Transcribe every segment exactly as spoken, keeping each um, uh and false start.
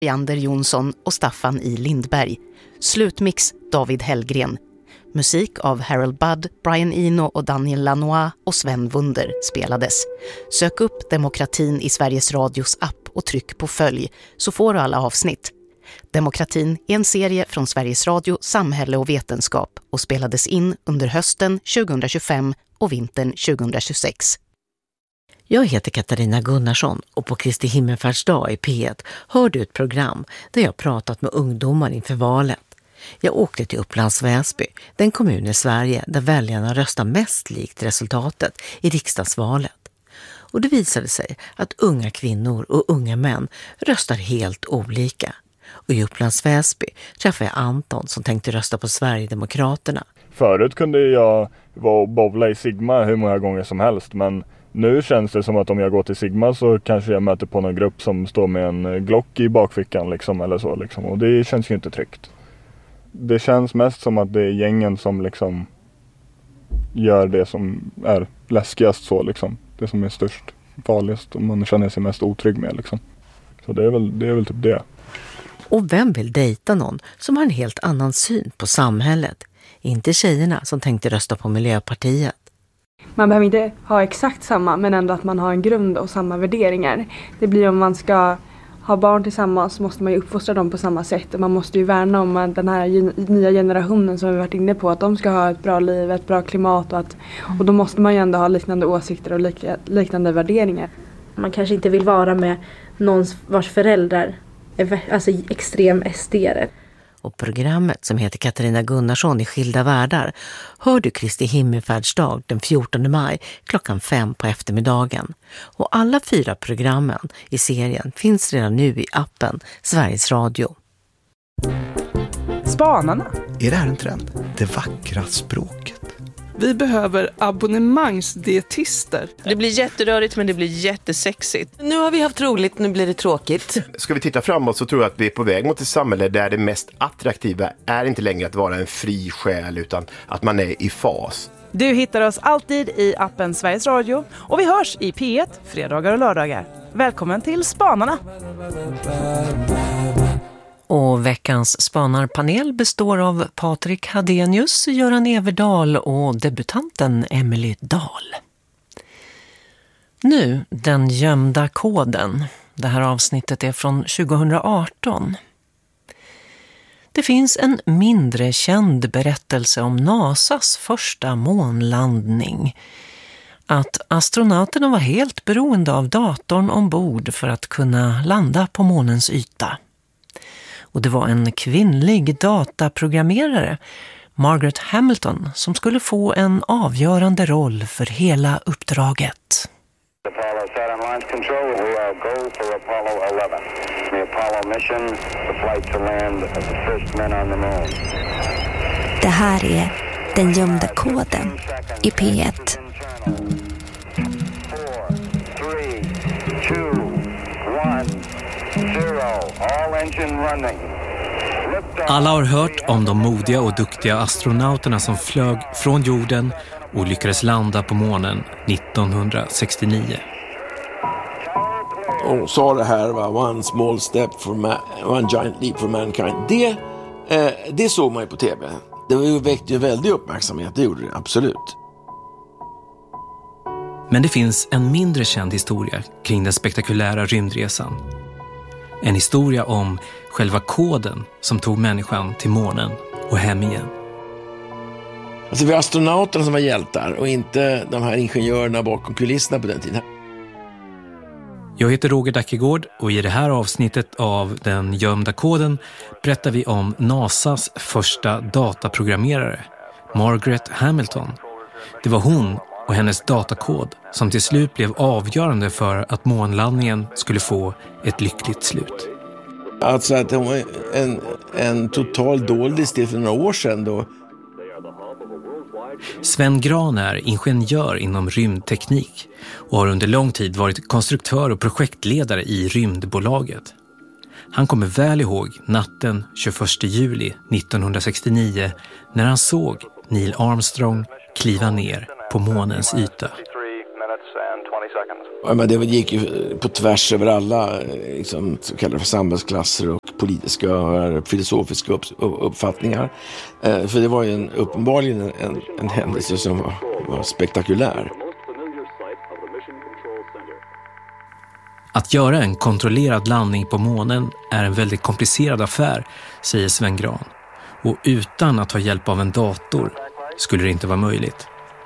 Jander Jonsson och Staffan I. Lindberg. Slutmix David Hellgren. Musik av Harold Budd, Brian Eno och Daniel Lanois och Sven Wunder spelades. Sök upp Demokratin i Sveriges Radios app och tryck på följ så får du alla avsnitt. Demokratin är en serie från Sveriges Radio, Samhälle och Vetenskap och spelades in under hösten tjugohundratjugofem och vintern tjugohundratjugosex. Jag heter Katarina Gunnarsson och på Kristi himmelfärdsdag i P ett hör du ett program där jag pratat med ungdomar inför valet. Jag åkte till Upplands Väsby, den kommun i Sverige där väljarna röstar mest likt resultatet i riksdagsvalet. Och det visade sig att unga kvinnor och unga män röstar helt olika. Och i Upplands Väsby träffade jag Anton som tänkte rösta på Sverigedemokraterna. Förut kunde jag vara och bowla i Sigma hur många gånger som helst, men nu känns det som att om jag går till Sigma så kanske jag möter på någon grupp som står med en Glock i bakfickan liksom, eller så liksom. Och det känns ju inte tryggt. Det känns mest som att det är gängen som liksom gör det som är läskigast så liksom. Det som är störst, farligast och man känner sig mest otrygg med liksom. Så det är väl, det är väl typ det. Och vem vill dejta någon som har en helt annan syn på samhället? Inte tjejerna som tänkte rösta på Miljöpartiet. Man behöver inte ha exakt samma, men ändå att man har en grund och samma värderingar. Det blir om man ska ha barn tillsammans så måste man ju uppfostra dem på samma sätt. Och man måste ju värna om den här nya generationen som vi varit inne på. Att de ska ha ett bra liv, ett bra klimat. Och, att, och då måste man ju ändå ha liknande åsikter och lik, liknande värderingar. Man kanske inte vill vara med någon vars föräldrar är alltså extrem S D-are. Och programmet som heter Katarina Gunnarsson i Skilda världar hör du Kristi himmelfärdsdag den fjortonde maj klockan fem på eftermiddagen. Och alla fyra programmen i serien finns redan nu i appen Sveriges Radio. Spanarna. Är det här en trend? Det vackra språket. Vi behöver abonnemangsdietister. Det blir jätterörigt men det blir jättesexigt. Nu har vi haft roligt, nu blir det tråkigt. Ska vi titta framåt så tror jag att vi är på väg mot ett samhälle där det mest attraktiva är inte längre att vara en fri själ utan att man är i fas. Du hittar oss alltid i appen Sveriges Radio och vi hörs i P ett fredagar och lördagar. Välkommen till Spanarna! Och veckans spanarpanel består av Patrik Hadenius, Göran Everdal och debutanten Emily Dahl. Nu, den gömda koden. Det här avsnittet är från tjugohundraarton. Det finns en mindre känd berättelse om NASAs första månlandning. Att astronauterna var helt beroende av datorn ombord för att kunna landa på månens yta. Och det var en kvinnlig dataprogrammerare, Margaret Hamilton, som skulle få en avgörande roll för hela uppdraget. Apollo Saturn launch control, we are go for Apollo eleven. The Apollo mission, the flight to land of the first men on the moon. Det här är den gömda koden i P ett. four, three, two, one, zero. All engine running. Alla har hört om de modiga och duktiga astronauterna som flög från jorden och lyckades landa på månen nittonhundrasextionio. Och sa det här var one small step for man, one giant leap for mankind. Det, eh, det såg man ju på tv. Det var ju väckte ju väldigt uppmärksamhet, det gjorde det, absolut. Men det finns en mindre känd historia kring den spektakulära rymdresan. En historia om själva koden som tog människan till månen och hem igen. Alltså vi astronauterna som var hjältar och inte de här ingenjörerna bakom kulisserna på den tiden. Jag heter Roger Dackegård och i det här avsnittet av Den gömda koden berättar vi om NASAs första dataprogrammerare, Margaret Hamilton. Det var hon och hennes datakod som till slut blev avgörande för att månlandningen skulle få ett lyckligt slut. Alltså att hon var en, en total doldis till för några år sedan då. Sven Gran är ingenjör inom rymdteknik och har under lång tid varit konstruktör och projektledare i rymdbolaget. Han kommer väl ihåg natten tjugoförsta juli nittonhundrasextionio när han såg Neil Armstrong kliva ner på månens yta. Ja, men det gick ju på tvärs över alla liksom, så kallade samhällsklasser och politiska och filosofiska upp, uppfattningar. Eh, för det var ju en, uppenbarligen en, en händelse som var, var spektakulär. Att göra en kontrollerad landning på månen är en väldigt komplicerad affär, säger Sven Gran. Och utan att ha hjälp av en dator skulle det inte vara möjligt.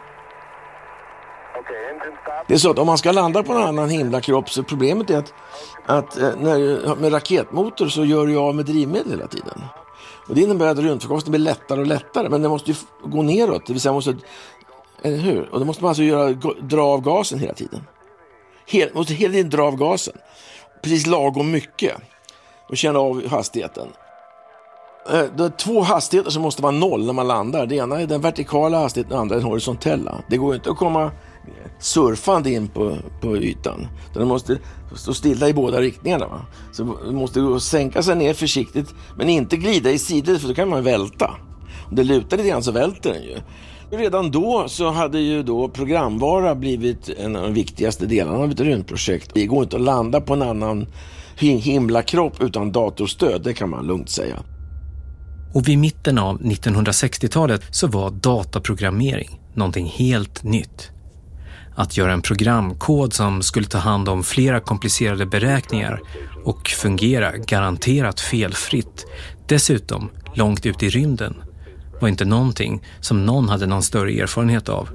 Det är så att om man ska landa på en annan himlakropp så problemet är att, att när, med raketmotor så gör jag av med drivmedel hela tiden. Och det innebär att rymdfarkosten blir lättare och lättare, men det måste ju gå neråt, det vill säga måste, eller hur? Och då måste man alltså göra, dra av gasen hela tiden. Hel, måste hela tiden dra av gasen. Precis lagom mycket. Och känna av hastigheten. Det är två hastigheter som måste vara noll när man landar. Det ena är den vertikala hastigheten och den andra är den horisontella. Det går inte att komma surfande in på, på ytan. Den måste stå stilla i båda riktningarna. Va? Så man måste sänka sig ner försiktigt men inte glida i sidor för då kan man välta. Om det lutar lite grann så välter den ju. Redan då så hade ju då programvara blivit en av de viktigaste delarna av ett rymdprojekt. Det går inte att landa på en annan himlakropp utan datorstöd, det kan man lugnt säga. Och vid mitten av nittonhundrasextiotalet så var dataprogrammering någonting helt nytt. Att göra en programkod som skulle ta hand om flera komplicerade beräkningar och fungera garanterat felfritt, dessutom långt ut i rymden, var inte någonting som någon hade någon större erfarenhet av.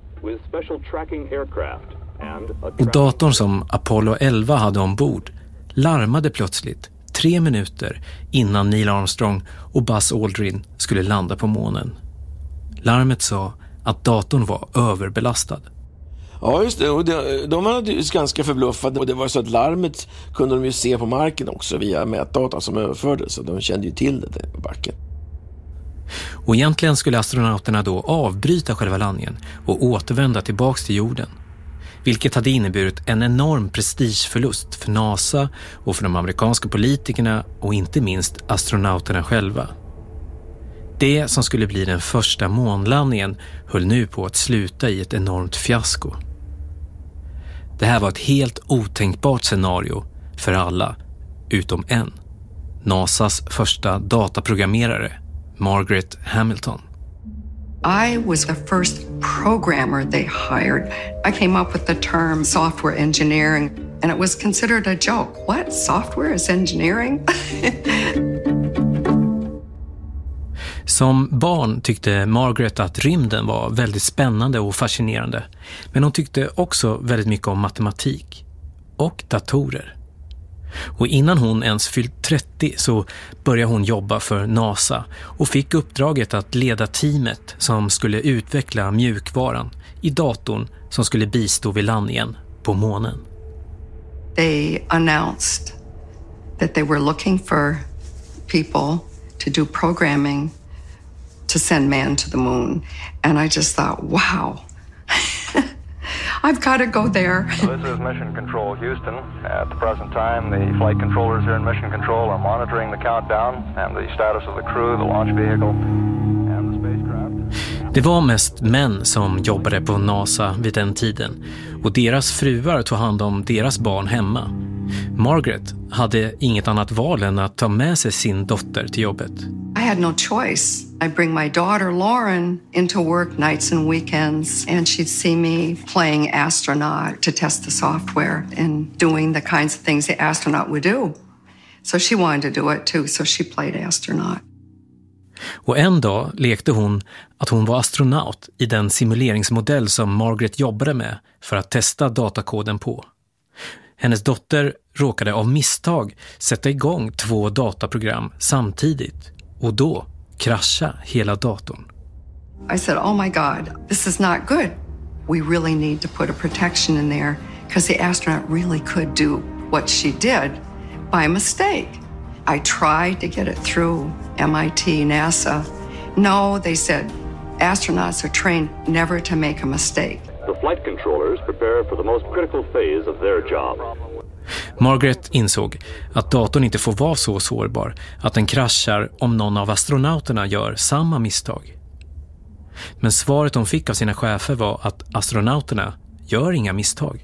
Och datorn som Apollo elva hade ombord larmade plötsligt tre minuter innan Neil Armstrong och Buzz Aldrin skulle landa på månen. Larmet sa att datorn var överbelastad. Ja just det, och de, de var ju ganska förbluffade och det var så att larmet kunde de ju se på marken också via mätdata som överfördes så de kände ju till det på backen. Och egentligen skulle astronauterna då avbryta själva landningen och återvända tillbaks till jorden. Vilket hade inneburit en enorm prestigeförlust för NASA och för de amerikanska politikerna och inte minst astronauterna själva. Det som skulle bli den första månlandningen höll nu på att sluta i ett enormt fiasko. Det här var ett helt otänkbart scenario för alla, utom en. NASAs första dataprogrammerare, Margaret Hamilton. I was the first programmer they hired. I came up with the term software engineering, and it was considered a joke. What? Software is engineering? Som barn tyckte Margaret att rymden var väldigt spännande och fascinerande. Men hon tyckte också väldigt mycket om matematik och datorer. Och innan hon ens fyllt trettio så började hon jobba för NASA och fick uppdraget att leda teamet som skulle utveckla mjukvaran i datorn som skulle bistå vid landningen på månen. They announced that they were looking for people to do programming to send man to the moon. And I just thought, wow, I've got to go there. So this is Mission Control Houston. At the present time, the flight controllers here in Mission Control are monitoring the countdown and the status of the crew, the launch vehicle, and the spacecraft. Det var mest män som jobbade på NASA vid den tiden och deras fruar tog hand om deras barn hemma. Margaret hade inget annat val än att ta med sig sin dotter till jobbet. I had no choice. I bring my daughter Lauren into work nights and weekends, and she'd see me playing astronaut to test the software and doing the kinds of things the astronaut would do. So she wanted to do it too, so she played astronaut. Och en dag lekte hon att hon var astronaut i den simuleringsmodell som Margaret jobbade med för att testa datakoden på. Hennes dotter råkade av misstag sätta igång två dataprogram samtidigt och då krascha hela datorn. I said, oh my God, this is not good. We really need to put a protection in there because the astronaut really could do what she did by mistake. I tried to get it through M I T, NASA. No, they said, astronauts are trained never to make a mistake. The flight controllers prepare for the most critical phase of their job. Margaret insåg att datorn inte får vara så sårbar att den kraschar om någon av astronauterna gör samma misstag. Men svaret hon fick av sina chefer var att astronauterna gör inga misstag.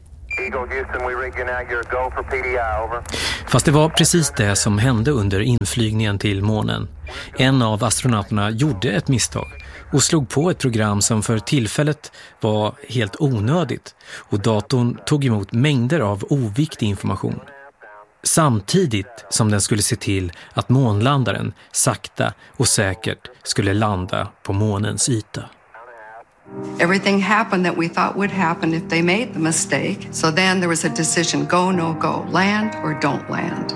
Fast det var precis det som hände under inflygningen till månen. En av astronauterna gjorde ett misstag och slog på ett program som för tillfället var helt onödigt, och datorn tog emot mängder av oviktig information. Samtidigt som den skulle se till att månlandaren sakta och säkert skulle landa på månens yta. Everything happened that we thought would happen if they made the mistake. So then there was a decision, go, no go, land or don't land.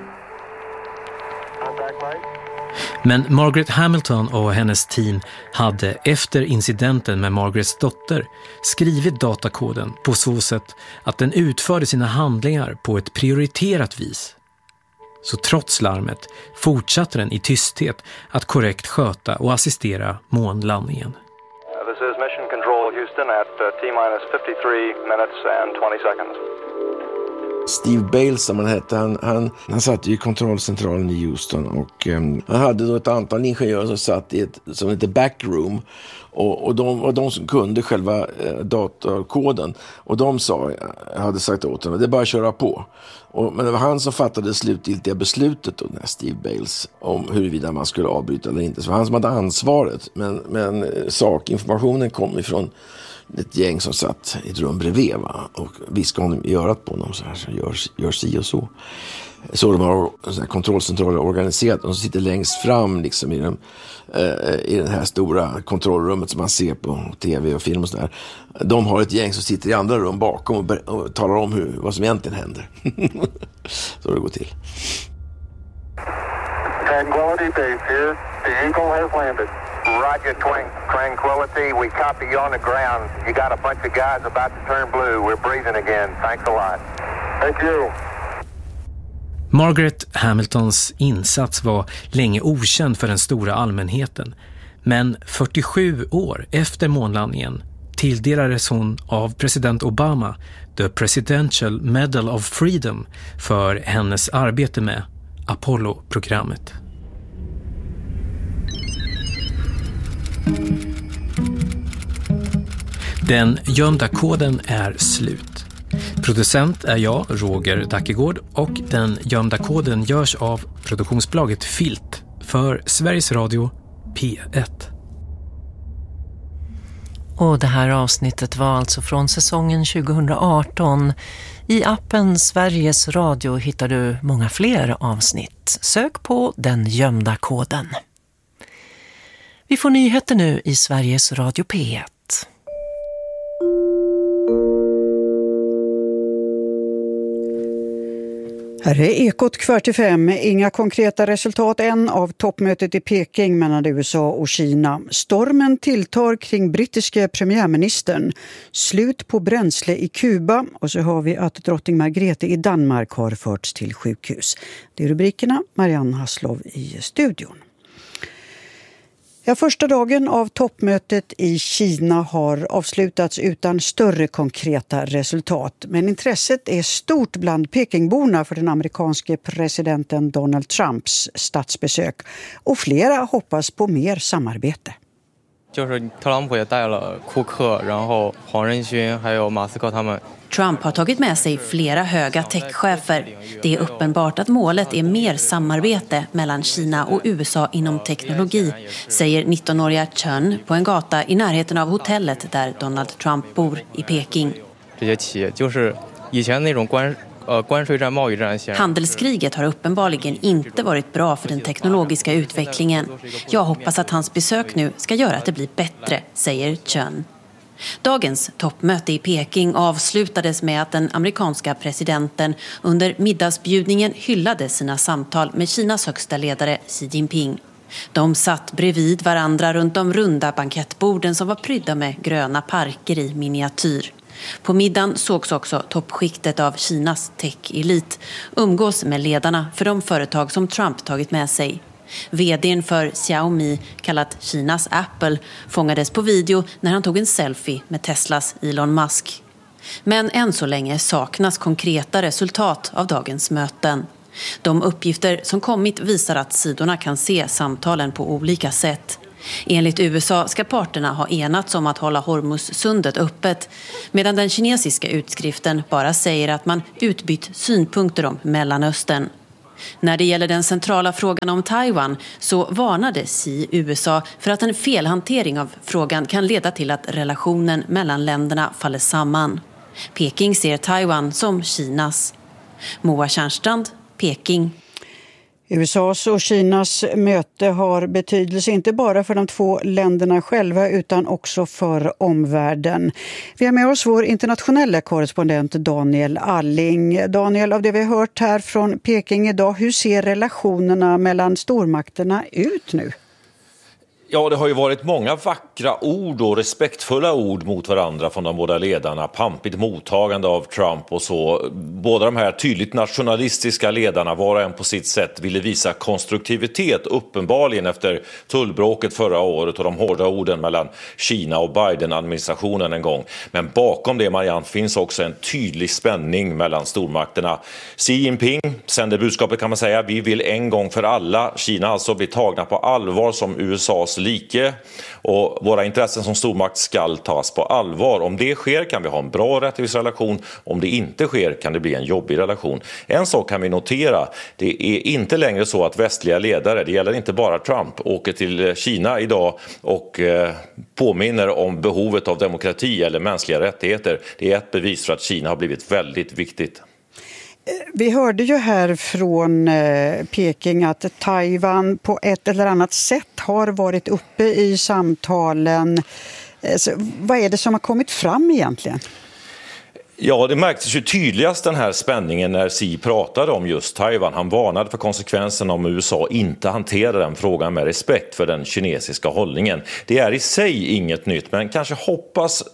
Men Margaret Hamilton och hennes team hade efter incidenten med Margarets dotter skrivit datakoden på så sätt att den utförde sina handlingar på ett prioriterat vis. Så trots larmet fortsatte den i tysthet att korrekt sköta och assistera månlandningen. This is Mission Control Houston at T-minus fifty-three minutes and twenty seconds. Steve Bales som han hette, han, han, han satt i kontrollcentralen i Houston och um, han hade då ett antal ingenjörer som satt i ett som heter backroom och, och de var de som kunde själva eh, datorkoden, och de sa, jag hade sagt åt honom, det är bara att köra på. Och, men det var han som fattade det slutgiltiga beslutet då, när Steve Bales, om huruvida man skulle avbryta eller inte. Så det var han som hade ansvaret, men, men sakinformationen kom ifrån ett gäng som satt i ett rum bredvid, va? Och viskade honom i örat på honom så här, så gör, gör si och så. Så de har så här kontrollcentraler organiserat, och de sitter längst fram liksom i, den, eh, i den här stora kontrollrummet som man ser på tv och film och sådär. De har ett gäng som sitter i andra rum bakom och, ber- och talar om hur, vad som egentligen händer. Så det går till. Tranquility Base here. The Eagle has landed. Roger, twang, Tranquility. We copy you on the ground. You got a bunch of guys about to turn blue. We're breathing again. Thanks a lot. Thank you. Margaret Hamiltons insats var länge okänd för den stora allmänheten. Men fyrtiosju år efter månlandningen tilldelades hon av president Obama The Presidential Medal of Freedom för hennes arbete med Apollo-programmet. Den gömda koden är slut. Producent är jag, Roger Dackegård, och den gömda koden görs av produktionsbolaget Filt för Sveriges Radio P ett. Och det här avsnittet var alltså från säsongen tjugo arton. I appen Sveriges Radio hittar du många fler avsnitt. Sök på den gömda koden. Vi får nyheter nu i Sveriges Radio P ett. Här är Ekot kvart i fem. Inga konkreta resultat än av toppmötet i Peking mellan U S A och Kina. Stormen tilltar kring brittiska premiärministern. Slut på bränsle i Kuba. Och så har vi att drottning Margrethe i Danmark har förts till sjukhus. Det är rubrikerna. Marianne Hasslov i studion. Ja, första dagen av toppmötet i Kina har avslutats utan större konkreta resultat. Men intresset är stort bland Pekingborna för den amerikanske presidenten Donald Trumps statsbesök. Och flera hoppas på mer samarbete. 就是特朗普也带了库克，然后黄仁勋还有马斯克他们。 Trump har tagit med sig flera höga techchefer. Det är uppenbart att målet är mer samarbete mellan Kina och U S A inom teknologi, säger nittonåriga Chen på en gata i närheten av hotellet där Donald Trump bor i Peking. Handelskriget har uppenbarligen inte varit bra för den teknologiska utvecklingen. Jag hoppas att hans besök nu ska göra att det blir bättre, säger Chen. Dagens toppmöte i Peking avslutades med att den amerikanska presidenten under middagsbjudningen hyllade sina samtal med Kinas högsta ledare Xi Jinping. De satt bredvid varandra runt de runda bankettborden som var prydda med gröna parker i miniatyr. På middagen sågs också toppskiktet av Kinas tech-elit umgås med ledarna för de företag som Trump tagit med sig. Vd:n för Xiaomi, kallat Kinas Apple, fångades på video när han tog en selfie med Teslas Elon Musk. Men än så länge saknas konkreta resultat av dagens möten. De uppgifter som kommit visar att sidorna kan se samtalen på olika sätt. Enligt U S A ska parterna ha enats om att hålla Hormuzsundet öppet, medan den kinesiska utskriften bara säger att man utbytt synpunkter om Mellanöstern. När det gäller den centrala frågan om Taiwan så varnade Xi U S A för att en felhantering av frågan kan leda till att relationen mellan länderna faller samman. Peking ser Taiwan som Kinas. Moa Tjärnstrand, Peking. U S A:s och Kinas möte har betydelse inte bara för de två länderna själva utan också för omvärlden. Vi har med oss vår internationella korrespondent Daniel Alling. Daniel, av det vi har hört här från Peking idag, hur ser relationerna mellan stormakterna ut nu? Ja, det har ju varit många vackra ord och respektfulla ord mot varandra från de båda ledarna. Pampigt mottagande av Trump och så. Båda de här tydligt nationalistiska ledarna, var och en på sitt sätt, ville visa konstruktivitet uppenbarligen efter tullbråket förra året och de hårda orden mellan Kina och Biden-administrationen en gång. Men bakom det, Marianne, finns också en tydlig spänning mellan stormakterna. Xi Jinping sänder budskapet, kan man säga, vi vill en gång för alla Kina alltså bli tagna på allvar som U S A:s like, och våra intressen som stormakt ska tas på allvar. Om det sker kan vi ha en bra och rättvis relation. Om det inte sker kan det bli en jobbig relation. En sak kan vi notera, det är inte längre så att västliga ledare, det gäller inte bara Trump, åker till Kina idag och eh, påminner om behovet av demokrati eller mänskliga rättigheter. Det är ett bevis för att Kina har blivit väldigt viktigt. Vi hörde ju här från Peking att Taiwan på ett eller annat sätt har varit uppe i samtalen. Så vad är det som har kommit fram egentligen? Ja, det märktes ju tydligast den här spänningen när Xi pratade om just Taiwan. Han varnade för konsekvenserna om U S A inte hanterar den frågan med respekt för den kinesiska hållningen. Det är i sig inget nytt, men kanske hoppas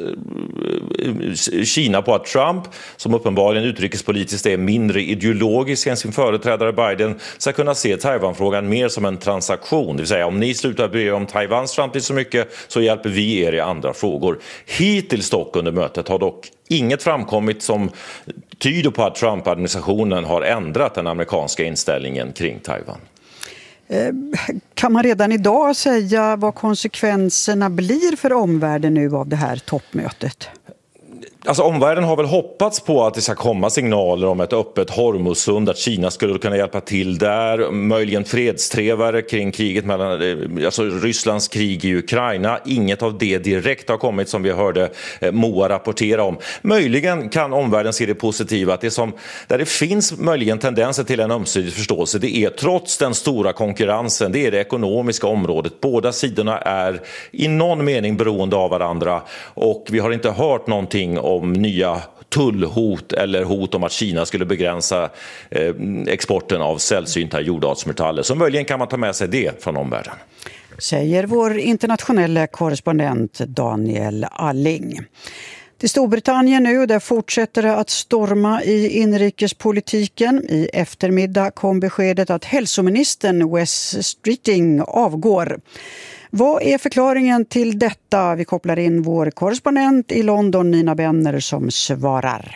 Kina på att Trump, som uppenbarligen utrikespolitiskt är mindre ideologisk än sin företrädare Biden, ska kunna se Taiwan-frågan mer som en transaktion. Det vill säga, om ni slutar bry er om Taiwans framtid så mycket så hjälper vi er i andra frågor. Hittills dock under mötet har dock inget framkommit som tyder på att Trump-administrationen har ändrat den amerikanska inställningen kring Taiwan. Kan man redan idag säga vad konsekvenserna blir för omvärlden nu av det här toppmötet? Alltså omvärlden har väl hoppats på att det ska komma signaler om ett öppet Hormuzsund, att Kina skulle kunna hjälpa till där, möjligen fredstrevare kring kriget mellan, alltså Rysslands krig i Ukraina. Inget av det direkt har kommit, som vi hörde Moa rapportera om. Möjligen kan omvärlden se det positiva, att det som, där det finns möjligen tendenser till en ömsesidig förståelse, det är trots den stora konkurrensen, det är det ekonomiska området. Båda sidorna är i någon mening beroende av varandra, och vi har inte hört någonting om nya tullhot eller hot om att Kina skulle begränsa eh, exporten av sällsynta jordartsmetaller. Så möjligen kan man ta med sig det från omvärlden. Säger vår internationella korrespondent Daniel Alling. Till Storbritannien nu, där fortsätter det att storma i inrikespolitiken. I eftermiddag kom beskedet att hälsoministern Wes Streeting avgår. Vad är förklaringen till detta? Vi kopplar in vår korrespondent i London, Nina Benner, som svarar.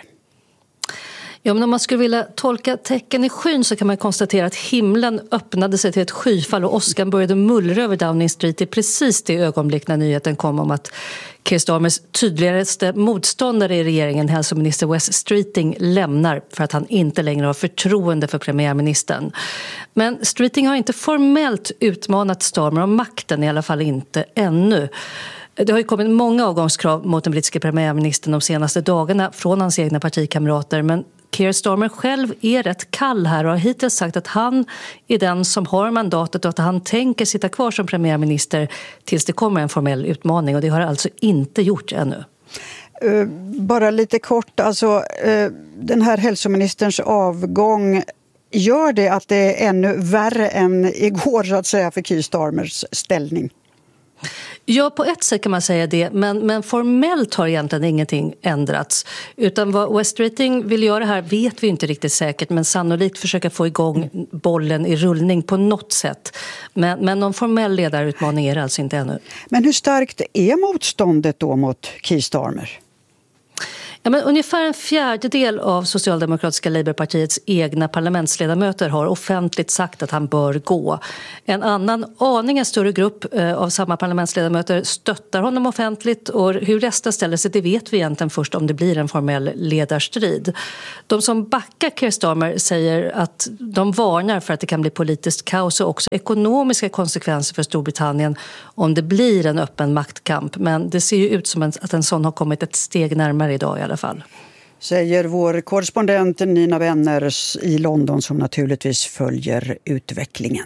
Ja, men om man skulle vilja tolka tecken i skyn så kan man konstatera att himlen öppnade sig till ett skyfall och åskan började mullra över Downing Street i precis det ögonblick när nyheten kom om att Keir Starmers tydligaste motståndare i regeringen, hälsominister Wes Streeting, lämnar för att han inte längre har förtroende för premiärministern. Men Streeting har inte formellt utmanat Starmer om makten, i alla fall inte ännu. Det har ju kommit många avgångskrav mot den brittiska premiärministern de senaste dagarna från hans egna partikamrater, men Keir Starmer själv är rätt kall här och har hittills sagt att han är den som har mandatet och att han tänker sitta kvar som premiärminister tills det kommer en formell utmaning, och det har det alltså inte gjort ännu. Uh, bara lite kort, alltså uh, den här hälsoministerns avgång, gör det att det är ännu värre än igår så att säga för Keir Starmers ställning? Ja, på ett sätt kan man säga det, men, men formellt har egentligen ingenting ändrats. Utan vad Wes Streeting vill göra här vet vi inte riktigt säkert, men sannolikt försöka få igång bollen i rullning på något sätt. Men, men någon formell ledarutmaning är det alltså inte ännu. Men hur starkt är motståndet då mot Keir Starmer? Ja, men ungefär en fjärdedel av Socialdemokratiska Labourpartiets egna parlamentsledamöter har offentligt sagt att han bör gå. En annan aningen större grupp eh, av samma parlamentsledamöter stöttar honom offentligt, och hur resten ställer sig det vet vi egentligen först om det blir en formell ledarstrid. De som backar Keir Starmer säger att de varnar för att det kan bli politiskt kaos och också ekonomiska konsekvenser för Storbritannien om det blir en öppen maktkamp, men det ser ju ut som att en sån har kommit ett steg närmare idag i alla fall. Säger vår korrespondent Nina Wenners i London, som naturligtvis följer utvecklingen.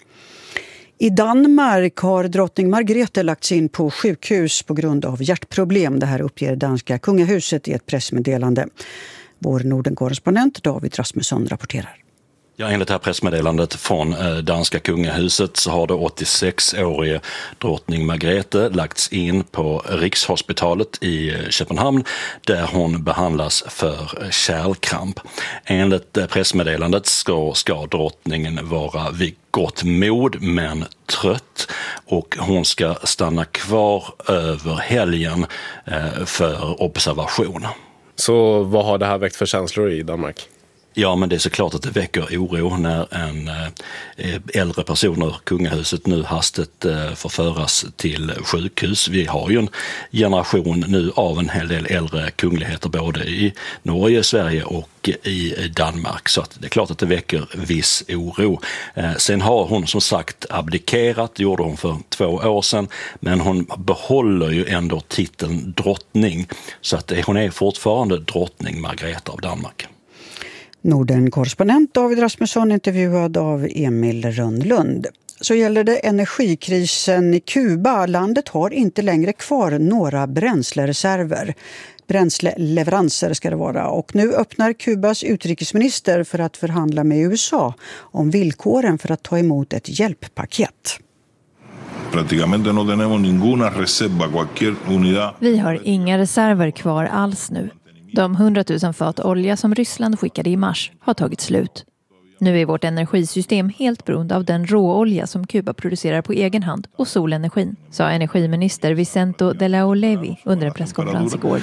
I Danmark har drottning Margrethe lagts in på sjukhus på grund av hjärtproblem. Det här uppger danska kungahuset i ett pressmeddelande. Vår Norden-korrespondent David Rasmusson rapporterar. Ja, enligt det här pressmeddelandet från danska kungahuset så har det åttiosex-årige drottning Margrethe lagts in på Rikshospitalet i Köpenhamn där hon behandlas för kärlkramp. Enligt pressmeddelandet ska, ska drottningen vara vid gott mod men trött, och hon ska stanna kvar över helgen för observation. Så vad har det här väckt för känslor i Danmark? Ja, men det är såklart att det väcker oro när en äldre person ur kungahuset nu hastigt förföras till sjukhus. Vi har ju en generation nu av en hel del äldre kungligheter både i Norge, Sverige och i Danmark, så att det är klart att det väcker viss oro. Sen har hon som sagt abdikerat, det gjorde hon för två år sedan, men hon behåller ju ändå titeln drottning, så att hon är fortfarande drottning Margrethe av Danmark. Norden-korrespondent David Rasmusson intervjuad av Emil Rönnlund. Så gäller det energikrisen i Kuba. Landet har inte längre kvar några bränslereserver. Bränsleleveranser ska det vara. Och nu öppnar Kubas utrikesminister för att förhandla med U S A om villkoren för att ta emot ett hjälppaket. Vi har inga reserver kvar alls nu. De hundratusen fat olja som Ryssland skickade i mars har tagit slut. Nu är vårt energisystem helt beroende av den råolja som Kuba producerar på egen hand och solenergin, sa energiminister Vicento de la Olevi under en presskonferens igår.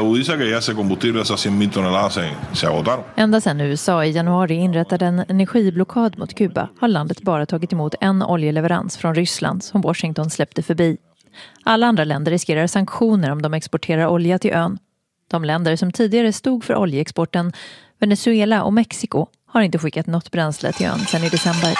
Ända sedan U S A i januari inrättade en energiblockad mot Kuba har landet bara tagit emot en oljeleverans från Ryssland som Washington släppte förbi. Alla andra länder riskerar sanktioner om de exporterar olja till ön. De länder som tidigare stod för oljeexporten, Venezuela och Mexiko, har inte skickat något bränsle till ön sedan i december.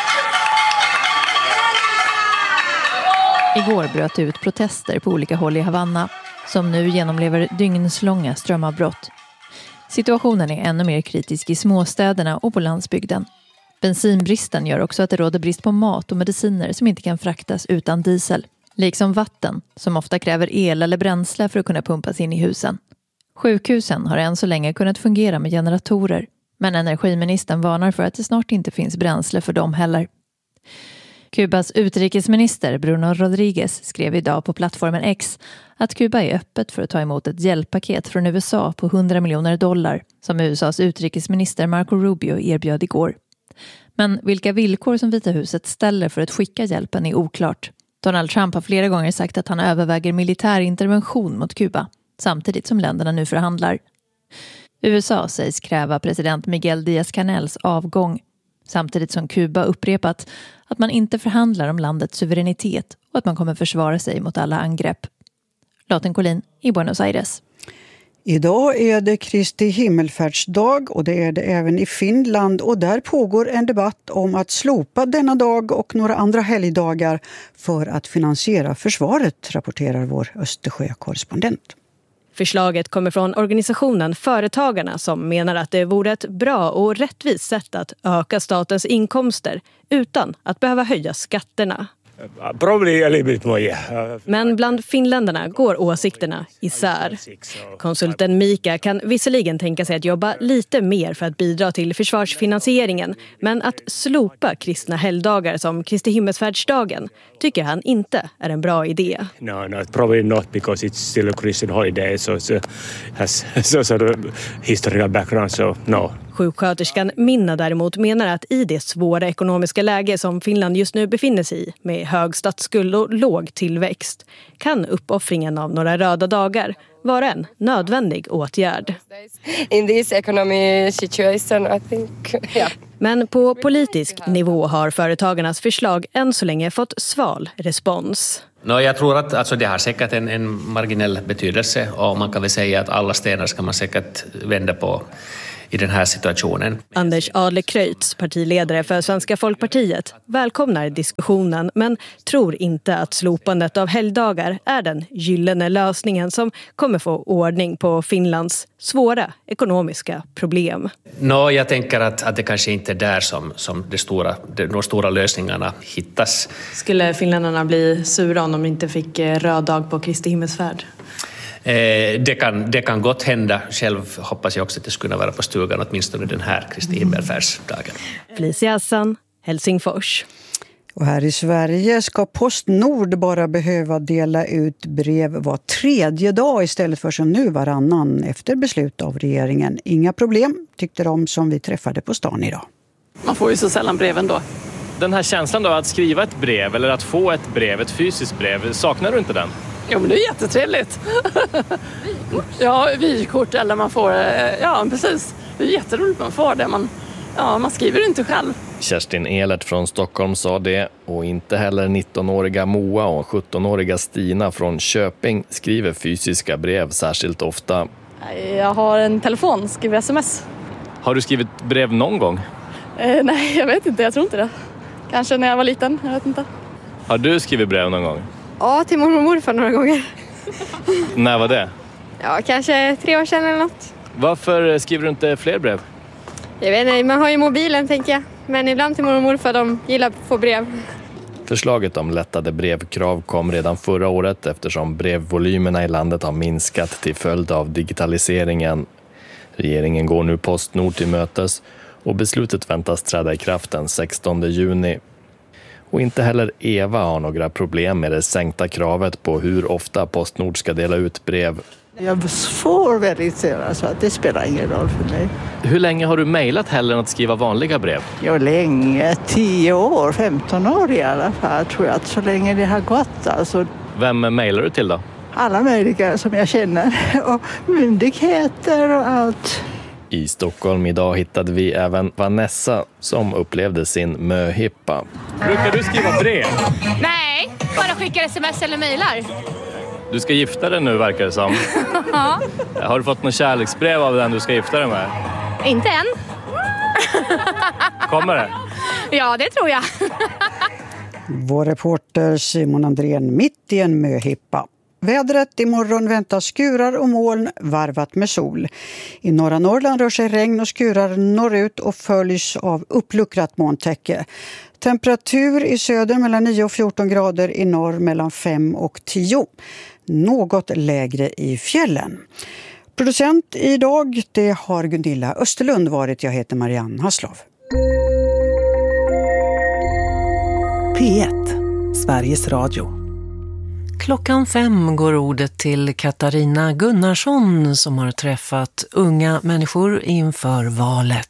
Igår bröt ut protester på olika håll i Havanna, som nu genomlever dygnslånga strömavbrott. Situationen är ännu mer kritisk i småstäderna och på landsbygden. Bensinbristen gör också att det råder brist på mat och mediciner som inte kan fraktas utan diesel, liksom vatten som ofta kräver el eller bränsle för att kunna pumpas in i husen. Sjukhusen har än så länge kunnat fungera med generatorer, men energiministern varnar för att det snart inte finns bränsle för dem heller. Kubas utrikesminister Bruno Rodriguez skrev idag på plattformen X att Kuba är öppet för att ta emot ett hjälppaket från U S A på hundra miljoner dollar som U S As utrikesminister Marco Rubio erbjöd igår. Men vilka villkor som Vita huset ställer för att skicka hjälpen är oklart. Donald Trump har flera gånger sagt att han överväger militär intervention mot Kuba, samtidigt som länderna nu förhandlar. U S A sägs kräva president Miguel Díaz-Canels avgång, samtidigt som Kuba upprepat att man inte förhandlar om landets suveränitet och att man kommer försvara sig mot alla angrepp. Lotten Collin i Buenos Aires. Idag är det Kristi himmelfärdsdag och det är det även i Finland, och där pågår en debatt om att slopa denna dag och några andra helgdagar för att finansiera försvaret, rapporterar vår Östersjö-korrespondent. Förslaget kommer från organisationen Företagarna som menar att det vore ett bra och rättvist sätt att öka statens inkomster utan att behöva höja skatterna. Men bland finländarna går åsikterna isär. Konsulten Mika kan visserligen tänka sig att jobba lite mer för att bidra till försvarsfinansieringen, men att slopa kristna helgdagar som Kristi himmelsfärdsdagen tycker han inte är en bra idé. No, no, probably not because it's still a Christian holiday, so it has so sort of historical background, so no. Sjuksköterskan Minna däremot menar att i det svåra ekonomiska läge som Finland just nu befinner sig i, med hög statsskuld och låg tillväxt, kan uppoffringen av några röda dagar vara en nödvändig åtgärd. In this economy situation, I think, yeah. Men på politisk nivå har företagarnas förslag än så länge fått sval respons. No, jag tror att alltså, det har säkert en, en marginell betydelse och man kan väl säga att alla stenar ska man säkert vända på i den här situationen. Anders Adlercreutz, partiledare för Svenska Folkpartiet, välkomnar diskussionen men tror inte att slopandet av helgdagar är den gyllene lösningen som kommer få ordning på Finlands svåra ekonomiska problem. No, jag tänker att, att det kanske inte är där som, som det stora, de stora lösningarna hittas. Skulle finländarna bli sura om de inte fick röd dag på Kristi himmelsfärd? Eh, det, kan, det kan gott hända. Själv hoppas jag också att det skulle vara på stugan åtminstone den här Kristi himmelfärdsdagen. Felicia Hassan, Helsingfors. Och här i Sverige ska Postnord bara behöva dela ut brev var tredje dag istället för som nu varannan efter beslut av regeringen. Inga problem, tyckte de som vi träffade på stan idag. Man får ju så sällan breven då. Den här känslan då att skriva ett brev eller att få ett brev, ett fysiskt brev, saknar du inte den? Jo, men det är jättetrevligt. Vykort? Ja, vykort eller man får, ja precis. Det är jätteroligt man får det. Man, ja, man skriver inte själv. Kerstin Ehlert från Stockholm sa det och inte heller nittonåriga Moa och sjuttonåriga Stina från Köping skriver fysiska brev särskilt ofta. Jag har en telefon, skriver sms. Har du skrivit brev någon gång? Eh, nej, jag vet inte, jag tror inte det. Kanske när jag var liten, jag vet inte. Har du skrivit brev någon gång? Ja, till mormor och morfar några gånger. När var det? Ja, kanske tre år sedan eller något. Varför skriver du inte fler brev? Jag vet inte, man har ju mobilen tänker jag. Men ibland till mormor och morfar, de gillar att få brev. Förslaget om lättade brevkrav kom redan förra året eftersom brevvolymerna i landet har minskat till följd av digitaliseringen. Regeringen går nu Postnord till mötes och beslutet väntas träda i kraft den sextonde juni. Och inte heller Eva har några problem med det sänkta kravet på hur ofta Postnord ska dela ut brev. Jag får väldigt säga så att det spelar ingen roll för mig. Hur länge har du mejlat hellre än att skriva vanliga brev? Ja, länge. Tio år, femton år i alla fall tror jag att så länge det har gått. Alltså. Vem mejlar du till då? Alla möjliga som jag känner och myndigheter och allt. I Stockholm idag hittade vi även Vanessa som upplevde sin möhippa. Brukar du skriva brev? Nej, bara skickar sms eller mejlar. Du ska gifta dig nu verkar det som. Ja. Har du fått något kärleksbrev av den du ska gifta dig med? Inte än. Kommer det? Ja, det tror jag. Vår reporter Simon Andrén mitt i en möhippa. Vädret imorgon väntas skurar och moln varvat med sol. I norra Norrland rör sig regn och skurar norrut och följs av uppluckrat molntäcke. Temperatur i söder mellan nio och fjorton grader, i norr mellan fem och tio. Något lägre i fjällen. Producent idag, det har Gunilla Österlund varit. Jag heter Marianne Haslov. P ett, Sveriges Radio. Klockan fem går ordet till Katarina Gunnarsson som har träffat unga människor inför valet.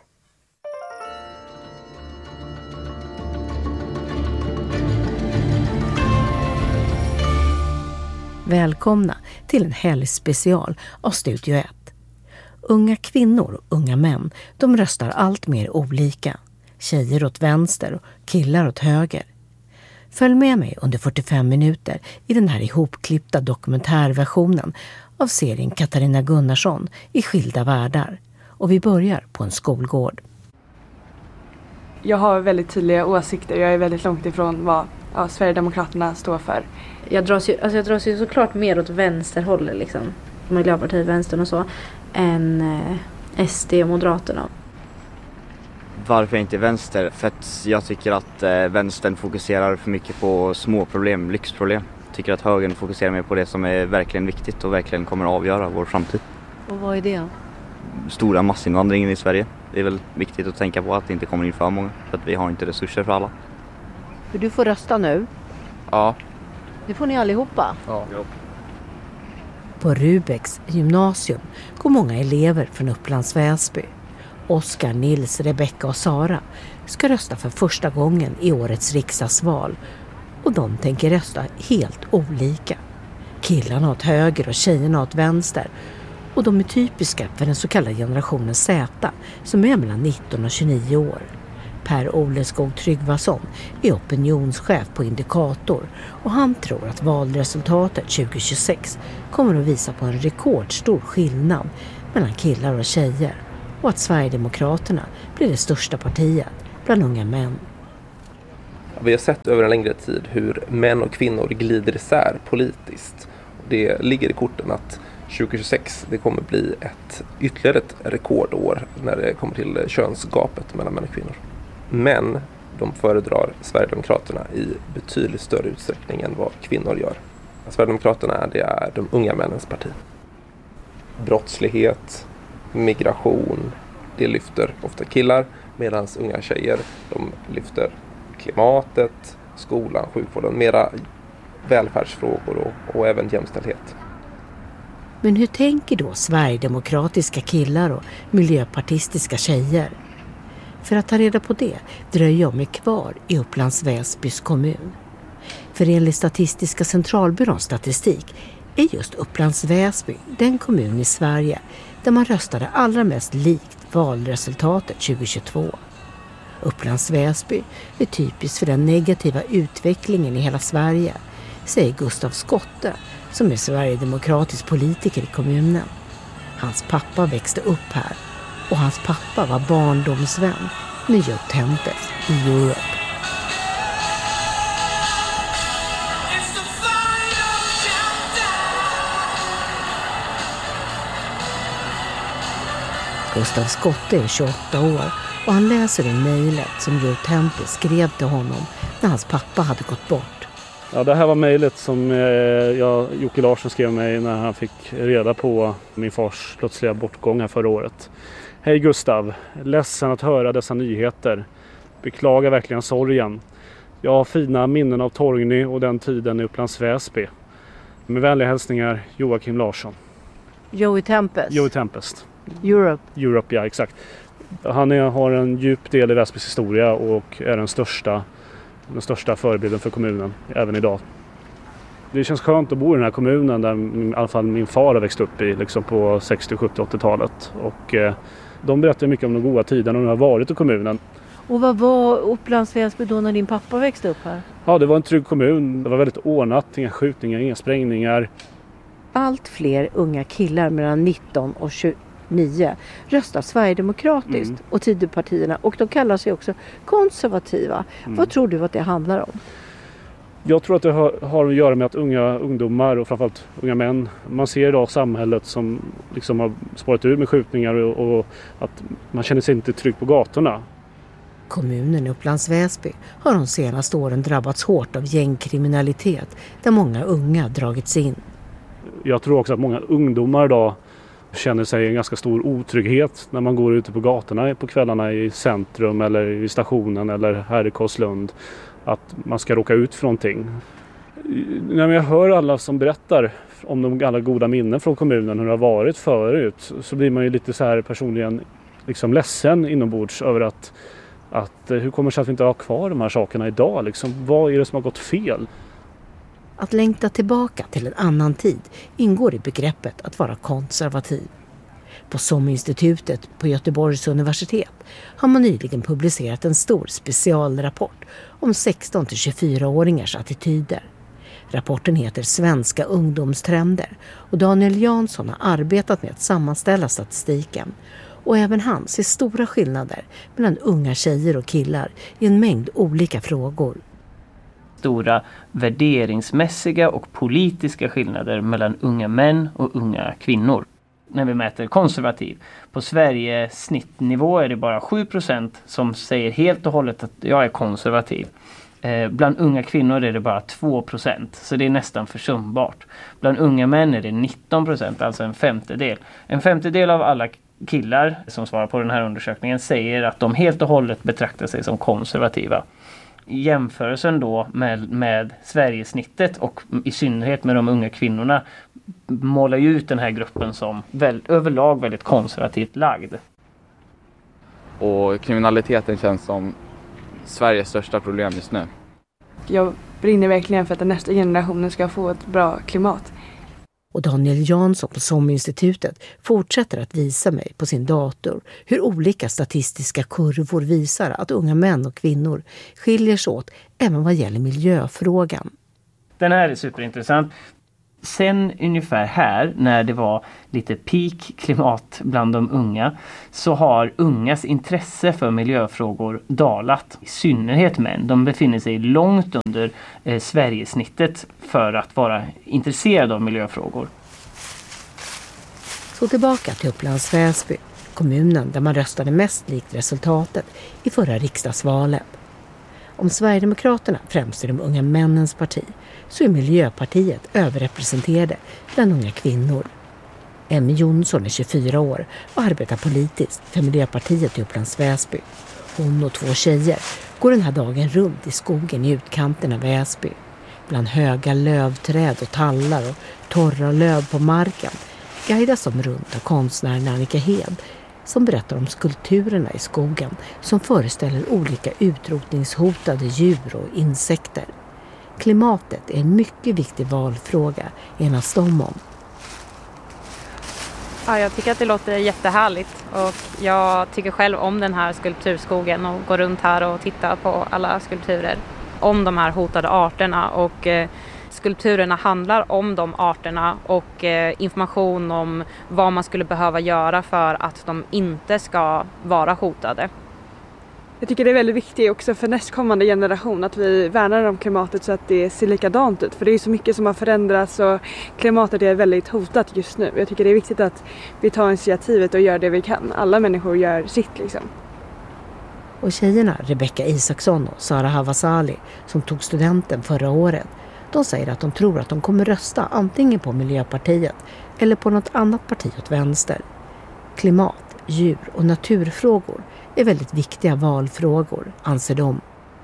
Välkomna till en helgspecial av Studio ett. Unga kvinnor och unga män, de röstar allt mer olika. Tjejer åt vänster och killar åt höger. Följ med mig under fyrtiofem minuter i den här ihopklippta dokumentärversionen av serien Katarina Gunnarsson i skilda världar. Och vi börjar på en skolgård. Jag har väldigt tydliga åsikter. Jag är väldigt långt ifrån vad ja, Sverigedemokraterna står för. Jag dras ju, alltså jag dras ju såklart mer åt vänsterhållet, liksom, Miljöpartiet, vänstern och så, än eh, S D och Moderaterna. Varför jag inte är vänster? För att jag tycker att eh, vänstern fokuserar för mycket på små problem, lyxproblem. Jag tycker att högern fokuserar mer på det som är verkligen viktigt och verkligen kommer att avgöra vår framtid. Och vad är det? Stora massinvandringen i Sverige. Det är väl viktigt att tänka på att det inte kommer in för många. För att vi har inte resurser för alla. För du får rösta nu? Ja. Det får ni allihopa? Ja. På Rubeks gymnasium går många elever från Upplands Väsby. Oskar, Nils, Rebecca och Sara ska rösta för första gången i årets riksdagsval. Och de tänker rösta helt olika. Killarna åt höger och tjejerna åt vänster. Och de är typiska för den så kallade generationen Z som är mellan nitton och tjugonio år. Per-Ole Skog Tryggvason är opinionschef på Indikator och han tror att valresultatet tjugo tjugosex kommer att visa på en rekordstor skillnad mellan killar och tjejer och att Sverigedemokraterna blir det största partiet bland unga män. Vi har sett över en längre tid hur män och kvinnor glider isär politiskt. Det ligger i korten att tjugo tjugosex det kommer bli ett ytterligare ett rekordår när det kommer till könsgapet mellan män och kvinnor. Men de föredrar Sverigedemokraterna i betydligt större utsträckning än vad kvinnor gör. Sverigedemokraterna det är de unga männens parti. Brottslighet, migration, det lyfter ofta killar medan unga tjejer de lyfter klimatet, skolan, sjukvården, mera välfärdsfrågor och, och även jämställdhet. Men hur tänker då sverigedemokratiska killar och miljöpartistiska tjejer? För att ta reda på det dröjer jag mig kvar i Upplands Väsbys kommun. För enligt Statistiska centralbyråns statistik är just Upplands Väsby den kommun i Sverige där man röstade allra mest likt valresultatet tjugo tjugotvå. Upplands Väsby är typiskt för den negativa utvecklingen i hela Sverige, säger Gustav Skotte som är sverigedemokratisk politiker i kommunen. Hans pappa växte upp här och hans pappa var barndomsvän med Joe Tempest i Europe. Gustav Skotte är tjugoåtta år och han läser i mejlet som Joe Tempest skrev till honom när hans pappa hade gått bort. Ja, det här var mejlet som eh, jag, Jocke Larsson skrev mig när han fick reda på min fars plötsliga bortgång här förra året. Hej Gustav, ledsen att höra dessa nyheter. Beklagar verkligen sorgen. Jag har fina minnen av Torgny och den tiden i Upplands Väsby. Med vänliga hälsningar, Joakim Larsson. Joey Tempest. Joey Tempest. Europe. Europe, ja exakt. Han är, har en djup del i Väsbys historia och är den största, den största förebilden för kommunen även idag. Det känns skönt att bo i den här kommunen där i alla fall min far har växt upp i liksom på sextio-, sjuttio-, åttiotalet. Och eh, de berättar mycket om de goda tiderna och de har varit i kommunen. Och vad var Upplands Väsby då när din pappa växte upp här? Ja, det var en trygg kommun. Det var väldigt ordnat, inga skjutningar, inga sprängningar. Allt fler unga killar mellan nitton och tjugonio röstar sverigedemokratiskt mm. och Tidöpartierna och de kallar sig också konservativa. Mm. Vad tror du att det handlar om? Jag tror att det har, har att göra med att unga ungdomar och framförallt unga män, man ser idag samhället som liksom har spårat ur med skjutningar och, och att man känner sig inte trygg på gatorna. Kommunen i Upplands Väsby har de senaste åren drabbats hårt av gängkriminalitet där många unga dragits in. Jag tror också att många ungdomar idag känner sig en ganska stor otrygghet när man går ute på gatorna på kvällarna i centrum eller i stationen eller här i Karlslund. Att man ska råka ut för någonting. När jag hör alla som berättar om de alla goda minnen från kommunen, hur det har varit förut, så blir man ju lite så här personligen liksom ledsen inombords över att, att hur kommer det sig att vi inte har kvar de här sakerna idag? Liksom, vad är det som har gått fel? Att längta tillbaka till en annan tid ingår i begreppet att vara konservativ. På SOM-institutet på Göteborgs universitet har man nyligen publicerat en stor specialrapport om sexton till tjugofyra-åringars attityder. Rapporten heter Svenska ungdomstrender och Daniel Jansson har arbetat med att sammanställa statistiken. Och även han ser stora skillnader mellan unga tjejer och killar i en mängd olika frågor. Stora värderingsmässiga och politiska skillnader mellan unga män och unga kvinnor. När vi mäter konservativ. På Sveriges snittnivå är det bara sju procent som säger helt och hållet att jag är konservativ. Eh, bland unga kvinnor är det bara två procent, så det är nästan försumbart. Bland unga män är det nitton procent, alltså en femtedel. En femtedel av alla killar som svarar på den här undersökningen säger att de helt och hållet betraktar sig som konservativa. Jämförelsen då med, med Sverigesnittet och i synnerhet med de unga kvinnorna målar ju ut den här gruppen som väl, överlag väldigt konservativt lagd. Och kriminaliteten känns som Sveriges största problem just nu. Jag brinner verkligen för att den nästa generationen ska få ett bra klimat. Och Daniel Jansson på SOM-institutet fortsätter att visa mig på sin dator hur olika statistiska kurvor visar att unga män och kvinnor skiljer sig åt även vad gäller miljöfrågan. Den här är superintressant. Sen ungefär här, när det var lite peak klimat bland de unga, så har ungas intresse för miljöfrågor dalat. I synnerhet män. De befinner sig långt under eh, Sverigesnittet för att vara intresserade av miljöfrågor. Så tillbaka till Upplands Väsby, kommunen där man röstade mest likt resultatet i förra riksdagsvalet. Om Sverigedemokraterna främst är de unga männens parti, så är Miljöpartiet överrepresenterade bland unga kvinnor. Emmy Jonsson är tjugofyra år och arbetar politiskt för Miljöpartiet i Upplands Väsby. Hon och två tjejer går den här dagen runt i skogen i utkanten av Väsby. Bland höga lövträd och tallar och torra löv på marken guidas de runt av konstnären Annika Hed, som berättar om skulpturerna i skogen som föreställer olika utrotningshotade djur och insekter. Klimatet är en mycket viktig valfråga, enas de om. Ja, jag tycker att det låter jättehärligt och jag tycker själv om den här skulpturskogen och går runt här och tittar på alla skulpturer om de här hotade arterna, och eh, skulpturerna handlar om de arterna och eh, information om vad man skulle behöva göra för att de inte ska vara hotade. Jag tycker det är väldigt viktigt också för nästkommande generation att vi värnar om klimatet så att det ser likadant ut. För det är så mycket som har förändrats och klimatet är väldigt hotat just nu. Jag tycker det är viktigt att vi tar initiativet och gör det vi kan. Alla människor gör sitt liksom. Och tjejerna Rebecca Isaksson och Sara Havasali som tog studenten förra året, de säger att de tror att de kommer rösta antingen på Miljöpartiet eller på något annat parti åt vänster. Klimat, djur och naturfrågor är väldigt viktiga valfrågor, anser de.